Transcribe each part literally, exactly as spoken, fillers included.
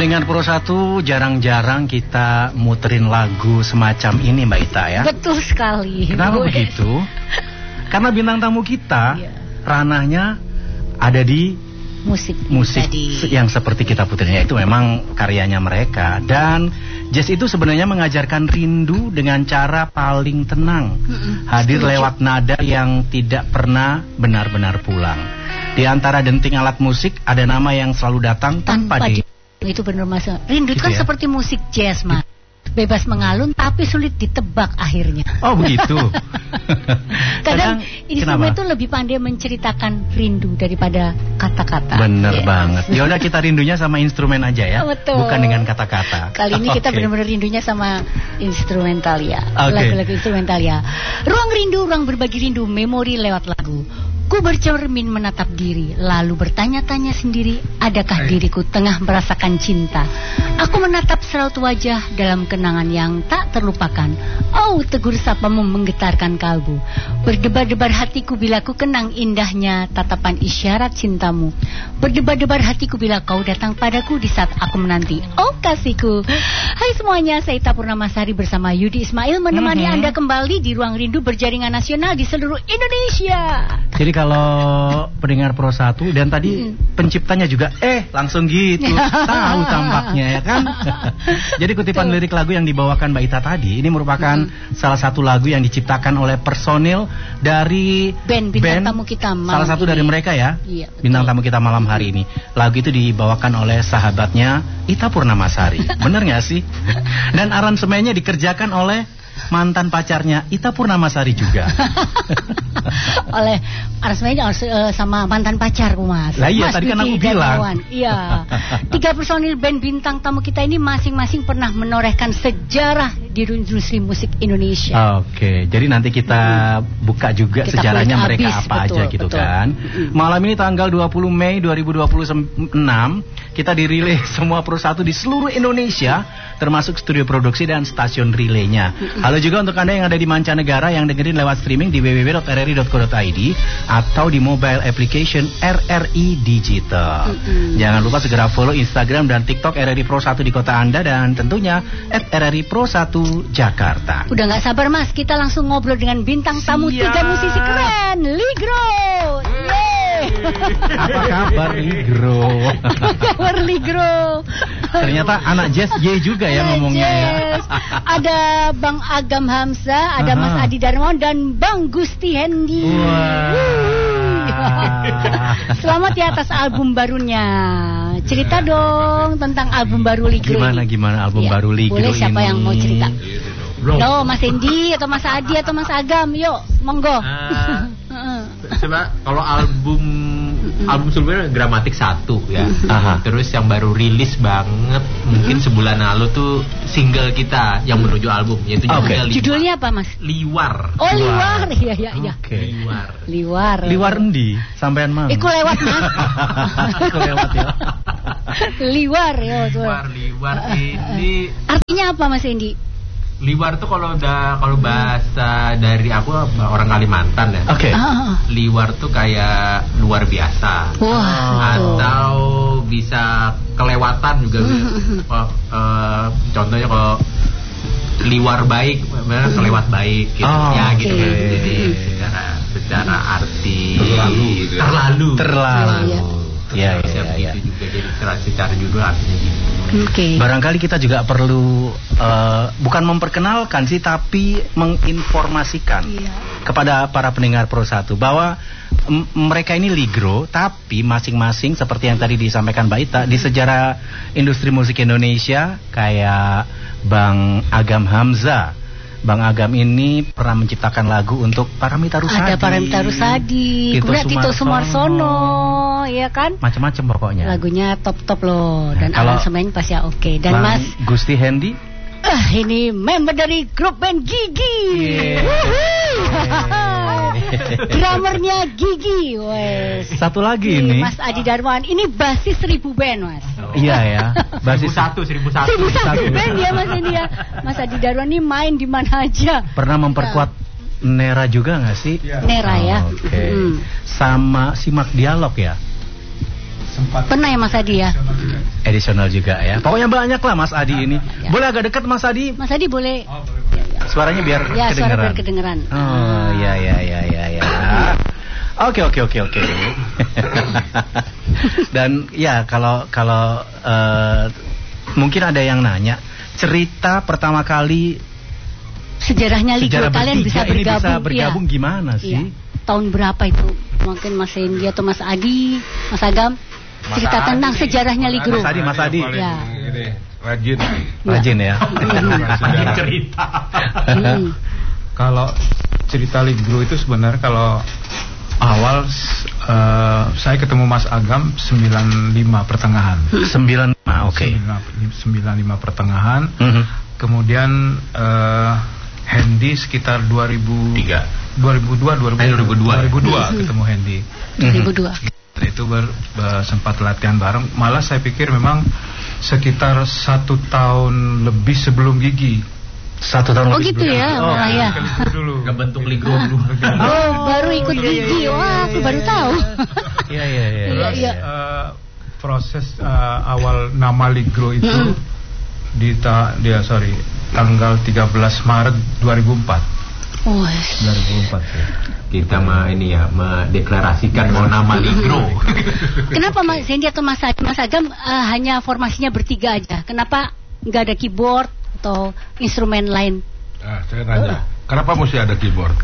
Pendengar Pro satu, jarang-jarang kita muterin lagu semacam ini Mbak Ita ya. Betul sekali. Kenapa begitu? Karena bintang tamu kita iya. ranahnya ada di musik musik tadi. Yang seperti kita puterin itu memang karyanya mereka. Dan jazz itu sebenarnya mengajarkan rindu dengan cara paling tenang. Mm-mm. Hadir Setuju. Lewat nada yang tidak pernah benar-benar pulang. Di antara denting alat musik ada nama yang selalu datang tanpa, tanpa di... Itu benar Mas. Rindu itu kan ya? Seperti musik jazz Mas. Bebas mengalun tapi sulit ditebak akhirnya. Oh begitu. Kadang instrumen itu lebih pandai menceritakan rindu daripada kata-kata. Bener yes. banget. Ya udah kita rindunya sama instrumen aja ya. Betul. Bukan dengan kata-kata. Kali ini kita okay. benar-benar rindunya sama instrumental ya. Okay. Lagu-lagu instrumental ya. Ruang rindu, ruang berbagi rindu, memori lewat lagu. Ku bercermin menatap diri, lalu bertanya-tanya sendiri, adakah diriku tengah merasakan cinta? Aku menatap seraut wajah dalam kenangan yang tak terlupakan. Oh, tegur sapamu menggetarkan kalbu. Berdebar-debar hatiku bila ku kenang indahnya tatapan isyarat cintamu. Berdebar-debar hatiku bila kau datang padaku di saat aku menanti. Oh, kasihku. Hai semuanya, saya Ita Purnamasari bersama Yudi Ismail menemani mm-hmm. Anda kembali di Ruang Rindu berjaringan nasional di seluruh Indonesia. Jadi kalau pendengar Pro satu dan tadi mm. penciptanya juga eh langsung gitu tahu tampaknya ya kan. Jadi kutipan Tuh. lirik lagu yang dibawakan Mbak Ita tadi ini merupakan mm. salah satu lagu yang diciptakan oleh personil dari band bintang band, tamu kita malam salah satu ini. Dari mereka ya iya, bintang tamu kita malam hari ini. Lagu itu dibawakan oleh sahabatnya Ita Purnamasari. Bener nggak sih? Dan aransemennya dikerjakan oleh mantan pacarnya Ita Purnamasari juga. Oleh aransemennya uh, sama mantan pacarku Mas. Lah iya Mas tadi Duki kan aku bilang. Iya. Tiga personil band bintang tamu kita ini masing-masing pernah menorehkan sejarah di industri musik Indonesia. Oke, okay. Jadi nanti kita hmm. buka juga kita sejarahnya mereka habis, apa betul, aja gitu betul. Kan. Hmm. Malam ini tanggal dua puluh Mei dua ribu dua puluh enam kita dirilih semua Pro satu di seluruh Indonesia termasuk studio produksi dan stasiun relaynya. Hmm. Halo juga untuk Anda yang ada di mancanegara yang dengerin lewat streaming di w w w dot r r i dot co dot i d atau di mobile application R R I Digital. Mm-hmm. Jangan lupa segera follow Instagram dan TikTok R R I Pro satu di kota Anda dan tentunya at R R I Pro satu Jakarta. Udah gak sabar Mas, kita langsung ngobrol dengan bintang tamu Siap. tiga musisi keren, Ligro. Apa kabar Ligro? Apa kabar Ligro? Ternyata anak jazz Y juga ya ngomongnya ya. Ada Bang Agam Hamzah, ada Aha. Mas Adi Darmawan dan Bang Gusti Hendy. Selamat ya atas album barunya. Cerita dong tentang album baru Ligro. Gimana ini. gimana album ya, baru Ligro boleh ini? Siapa yang mau cerita? Yo, Mas Hendy atau Mas Adi atau Mas Agam, yuk, monggo. Uh, coba kalau album album sebelumnya Gramatik satu ya. Aha. Terus yang baru rilis banget mungkin sebulan lalu tuh single kita yang menuju album yaitu okay. judulnya, judulnya apa Mas? Liwar. Oh Liwar, iya iya iya. Okay. Liwar. Liwar. Liwar endi? Sampean mang. Iku lewat Mas. Iku lewat ya. Liwar yo. Liwar, liwar ini. Artinya apa Mas Hendy? Liwar tuh kalau udah kalau bahasa dari aku orang Kalimantan ya. Oke. Okay. Ah. Liwar tuh kayak luar biasa. Wah. Atau bisa kelewatan juga. uh, uh, contohnya kalau liwar baik, kelewat baik gitu. Oh, ya okay. gitu kan. Jadi secara secara arti terlalu gitu. Terlalu. Terlalu. Ya, ya, ya, ya. Itu juga jadi secara judul artinya gitu. Okay. Barangkali kita juga perlu uh, bukan memperkenalkan sih, tapi menginformasikan yeah. kepada para pendengar Pro satu bahwa m- mereka ini Ligro, tapi masing-masing seperti yang tadi disampaikan Mbak Ita, di sejarah industri musik Indonesia kayak Bang Agam Hamzah. Bang Agam ini pernah menciptakan lagu untuk Paramita Rusady. Ada Paramita Rusady, Tito kemudian Tito Sumarsono, ya kan? Macam-macam pokoknya. Lagunya top-top loh, dan nah, aransemennya pasti oke. Okay. Dan Bang Mas Gusti Hendy, ah ini member dari grup band Gigi. Yeah. Drummernya Gigi, wes. Satu lagi ini, Mas Adi Darmawan, ini basis seribu band Mas. Oh. Iya ya, basis satu, seribu satu. Seribu satu band ya Mas ini ya. Mas Adi Darmawan ini main di mana aja. Pernah memperkuat Nera juga nggak sih? Ya. Nera ya. Oh, oke. Okay. Hmm. Sama Simak Dialog ya. Sempat. Pernah ya Mas Adi ya. Additional juga ya. Pokoknya banyak lah Mas Adi ini. Ya. Boleh agak dekat Mas Adi? Mas Adi boleh. Oh, boleh, boleh. Suaranya biar Ya, kedengeran. suara biar kedengeran. Oh, ya ya ya ya ya. Oke oke oke oke. Dan ya kalau kalau uh, mungkin ada yang nanya, cerita pertama kali sejarahnya Ligro sejarah kalian bisa ini bergabung. bisa bergabung Iya. gimana sih? Iya. Tahun berapa itu? Mungkin Mas Hendy atau Mas Adi, Mas Agam Mas cerita Adi. tentang sejarahnya Ligro. Mas Adi, Mas Adi. Ya. Ini rajin. Rajin ya. Rajin cerita. Hmm. Kalau cerita Ligro itu sebenarnya kalau awal uh, saya ketemu Mas Agam sembilan puluh lima pertengahan. sembilan puluh lima, oke. sembilan puluh lima pertengahan. Mhm. Kemudian uh, Hendy sekitar dua ribu tiga, dua ribu dua, dua ribu dua, dua ribu dua ketemu Hendy. dua ribu dua. Itu ber, ber, sempat latihan bareng. Malah saya pikir memang sekitar satu tahun lebih sebelum Gigi. Satu tahun Oh lebih gitu sebelum. ya, Oh, malah ya. Dulu. Ngebentuk Ligro dulu. Oh, baru ikut Gigi. Wah, aku baru tahu. Iya iya iya. Iya, iya. Uh, proses uh, awal nama Ligro itu Hmm. di ta, dia sorry tanggal tiga belas Maret dua ribu empat. Oh, dua ribu empat ya. Kita mah ini ya mendeklarasikan mau nama Ligro. kenapa Mas Hendy atau Mas Adi, Mas Agam uh, hanya formasinya bertiga aja? Kenapa nggak ada keyboard atau instrumen lain? Nah, saya nanya, kenapa mesti ada keyboard?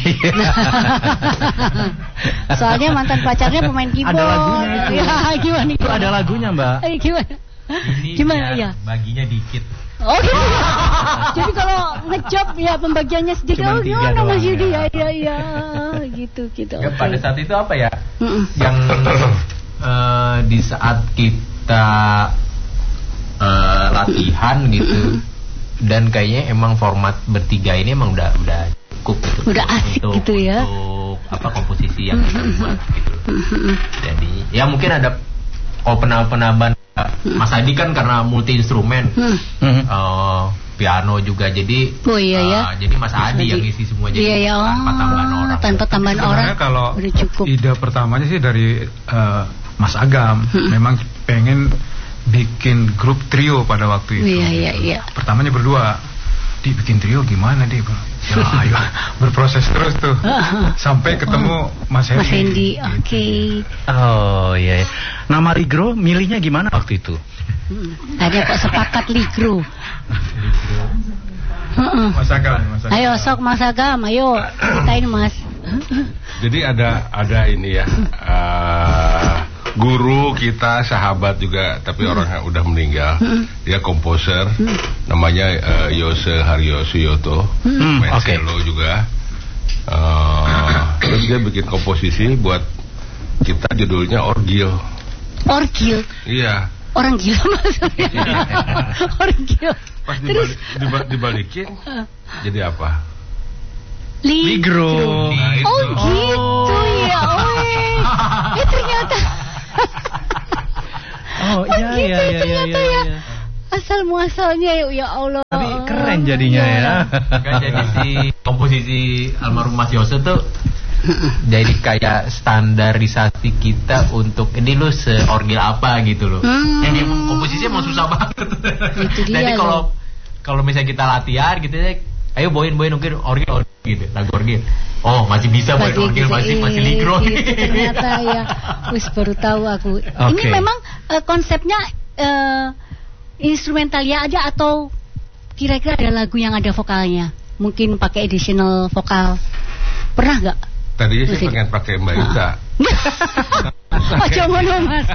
Soalnya mantan pacarnya pemain keyboard. Ada lagunya itu. Ya, gimana? Itu ada lagunya, Mbak. Eh, gimana? Ini Gimana biar ya? baginya dikit. Oh gitu. Jadi kalau ngejob ya pembagiannya sedikit. Cuman Oh tiga gimana doang Mas Yudi? ya. Ya, ya, ya. Gitu, gitu. Ya, Oke. pada saat itu apa ya? Mm-mm. Yang eh, di saat kita eh, latihan gitu, dan kayaknya emang format bertiga ini emang udah udah cukup gitu. Udah asik untuk, gitu ya. Untuk apa komposisi yang kita buat gitu. Jadi ya mungkin ada oh penambahan Mas Adi kan karena multi instrumen, Hmm. Mhm. eh, piano juga, jadi Oh iya ya. eh, jadi Mas Adi Adi. yang ngisi semua, jadi Iya ya. Oh, tanpa tambahan orang. tanpa tambahan orang. Sebenarnya kalau udah cukup. ide pertamanya sih dari uh, Mas Agam, memang pengen bikin grup trio pada waktu itu. Iya, iya, iya. Pertamanya berdua, di bikin trio gimana dia? Ya, ayo berproses terus tuh sampai ketemu Mas Hendy. Mas Hendy, Gitu. oke. Oh iya, iya. Nama Ligro milihnya gimana waktu itu? Hmm. Tadi kok sepakat Ligro. Heeh. Mas Agam, Mas Agam. Ayo sok Mas Agam, ayo ceritain Mas. Jadi ada ada ini ya, uh, guru kita, sahabat juga, tapi orang yang udah meninggal. Dia komposer, namanya uh, Yose Haryo Suyoto, Hmm, main oke. cello juga. Uh, terus dia bikin komposisi buat kita, judulnya Orgil. Orgil. Iya. Orang gila maksudnya. Orang gila. Pas Terus dibalik, diba- dibalikin, jadi apa? Ligro. Nah, itu. Oh gitu ya. Oh, eh ternyata. Oh Oh iya gitu iya iya iya. ternyata iya, ya. iya. Asal muasalnya ya, ya Allah. Tapi keren jadinya ya. Kan jadi si komposisi almarhum Mas Yose tuh jadi kayak standarisasi kita untuk ini lu seorgil apa gitu loh. Hmm. Yang emang komposisinya emang susah banget. Itu dia Jadi kalau loh. kalau misalnya kita latihan gitu ya, ayo boin boin mungkin orgil orgil gitu, lagu orgil. Oh masih bisa boin Masih orgil, bisa, masih masih iya, ligro. gitu, ternyata ya. Wis baru tahu aku. Ini Oke. memang eh, konsepnya eh, instrumental ya aja atau kira-kira ada lagu yang ada vokalnya? Mungkin pakai additional vokal. Pernah nggak? Tadinya saya Musik. pengen pakai Mbak Ita. Ojo ngono Mas.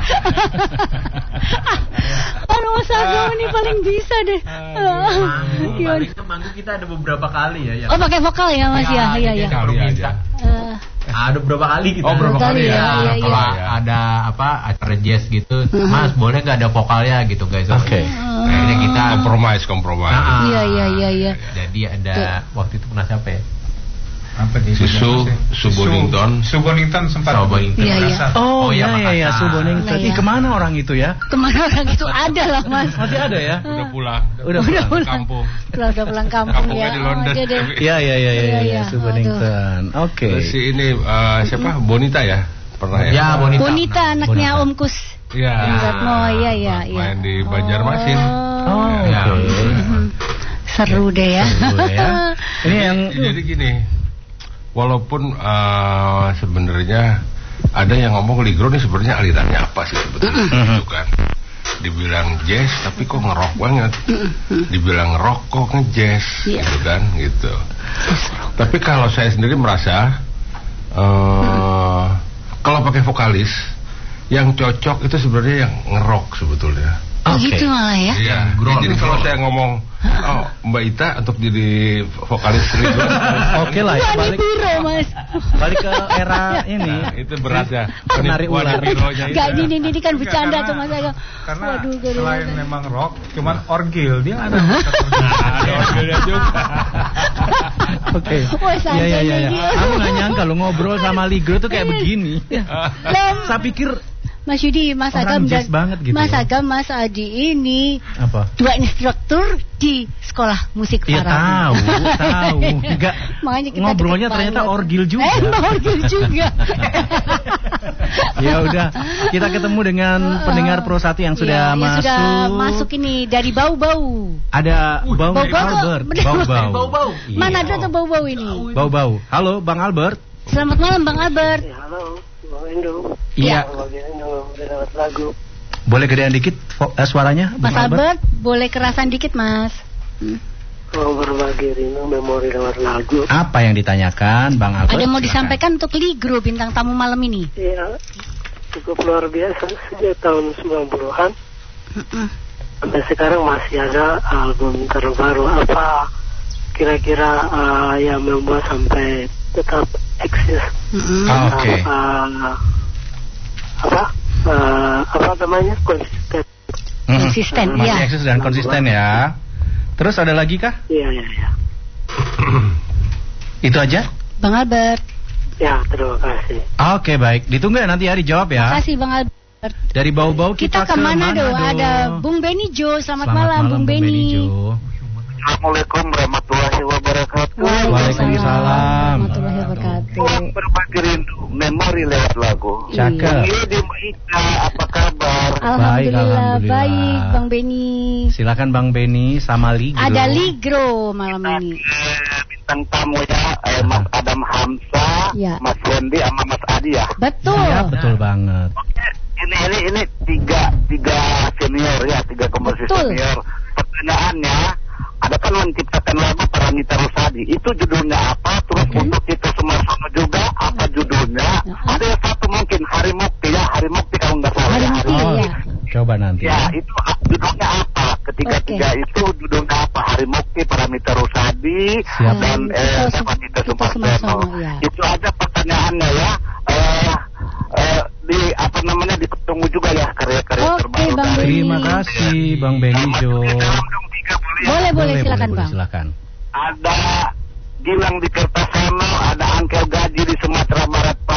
Aduh Mas Agam ini paling bisa deh. Manggung, Gimana? paling ke manggung kita ada beberapa kali ya. yang- Oh pakai vokal ya Mas ya, iya jadi iya. kalau Kali minta, aja. Eh, ada beberapa kali gitu. Oh, beberapa kali ya, iya, iya. Kalau ada apa acara jazz gitu, Mas boleh nggak ada vokalnya gitu guys? Oke. Akhirnya kita Kompromis, kompromis. Ah, Iya iya iya iya. Jadi ada waktu itu pernah siapa ya? Apa di Si Su- Su Bonington. Su Bonington sempat. Su Bonington. Iya, iya. Oh, Oh, iya, iya iya iya, Makassar. Subonington. Iya, Ih, iya. kemana orang itu ya? Kemana orang itu ada lah Mas. Masih ada ya? Udah pulang. Udah Udah pulang. pulang. Kampung. Udah, udah pulang kampung Kampungnya ya. di London. Oh, dia deh. Iya iya iya iya, Iya, iya, iya. Subonington. Oke. Terus si ini uh, siapa? Bonita ya? Pernah ya? Ya, Bonita. Bonita anaknya Bonita. Om Kus. Iya. Gatmo, iya iya iya. Main di Banjarmasin. Oh, Ya. oke. Seru deh ya. Seru ya. Ini yang Jadi, jadi gini, walaupun uh, sebenarnya ada yang ngomong Ligro ini sebenarnya alirannya apa sih sebetulnya, gitu kan? Dibilang jazz tapi kok ngerok banget, dibilang rock kok ngejazz, Iya. gitu kan, gitu. Tapi kalau saya sendiri merasa uh, kalau pakai vokalis yang cocok itu sebenarnya yang ngerok sebetulnya. Oh Oke. gitu malah ya. Iya. Jadi kalau saya ngomong, oh Mbak Ita untuk jadi vokalis Ligro, Oke lah, ya, Wani balik Biro mas. balik ke era ini. nah, itu berat ya. Penari ular. Bironya itu. Gak ini ini kan bercanda Enggak, tuh mas Agam. Karena Waduh, gak ada- selain memang rock, cuman orgil dia ada. Ada orgelnya juga. Oke. Wah, Iya santai iya iya. iya. nih. Aku nggak nyangka lo ngobrol sama Ligro tuh kayak begini. Lem, Saya pikir Mas Yudi, Mas Orang Agam jazz dan banget gitu Mas ya. Agam, Mas Adi ini apa? dua instruktur di sekolah musik Iya Farabi. tahu, tahu. Enggak. Makanya kita Ngobrolnya deket ternyata banget. orgil juga. Eh, orgil juga. Ya udah, kita ketemu dengan pendengar Pro satu yang sudah Iya, yang masuk. sudah masuk ini dari bau-bau. Ada Bang Bau-bau kok Albert. bener- Bau-bau. Bau-bau. Iya. Mana ada tuh bau-bau ini? Bau-bau. Halo, Bang Albert. Selamat malam Bang Albert. Ya, halo, Bang Endo. Iya. Bang Endo, udah dapat lagu. Boleh gedean dikit vo- eh, suaranya, Mas Bang Albert, boleh kerasan dikit Mas. Hmm. Mau berbagi rindu memori lewat lagu. Apa yang ditanyakan, Bang Albert? Ada yang mau Silakan. disampaikan untuk Ligro bintang tamu malam ini? Iya, cukup luar biasa sejak tahun sembilan puluhan. Sampai sekarang masih ada album terbaru. Apa kira-kira uh, yang membuat sampai tetap eksis? Mm-mm. Ah, oke. Uh, apa? Uh, apa namanya? Konsisten. Mm-mm. Konsisten, Masih iya. eksis dan konsisten ya. Terus ada lagi kah? Iya, iya, iya. Itu aja? Bang Albert. Ya, terima kasih. Oke, baik. Ditunggu ya nanti ya dijawab ya. Terima kasih Bang Albert. Dari bau-bau kita, Kita ke Manado. Manado. Ada Bung Beni Jo. Selamat, Selamat malam, Bung Beni. Jo. Assalamualaikum warahmatullahi wabarakatuh. Waalaikumsalam. Warahmatullahi wabarakatuh. Berbagi rindu memori lewat lagu. Cakep. Ini di Ika, apa kabar? Alhamdulillah, alhamdulillah. baik Bang Beni. Silakan Bang Beni sama Ligro. Ada Ligro malam ini. Eh, bintang tamu ya, eh, Mas Adam Hamzah, Ya. Mas Wendy, sama Mas Adi ya. Betul. Iya, betul banget. Oke, ini ini ini tiga tiga senior ya, tiga komposisi Betul. senior. Pertanyaannya, ada kan menciptakan lagu Paramita Rusadi. Itu judulnya apa? Terus Oke. untuk itu Sumarsono juga apa judulnya? Ya. Ada yang satu mungkin Hari Mukti ya, Hari Mukti kalau nggak salah. Hari ya. Mukti. Oh, Iya. coba nanti. Ya, itu ah, judulnya apa? Ketiga-tiga Oke. itu judulnya apa? Hari Mukti, Paramita Rusadi, Siap. dan Hmm, eh, Tito- Devacita Tito Sumarsono. Sumarsono, ya. Itu aja pertanyaannya ya. Eh, eh, di apa namanya ditunggu juga ya karya-karya Oke, terbaru Bang dari. Beni. Terima kasih Bang Beni Jo. Undang tiga boleh ya? Boleh, boleh, silakan boleh, Bang. silakan. Ada Gilang di Kertasano, ada Angkel Gaji di Sumatera Barat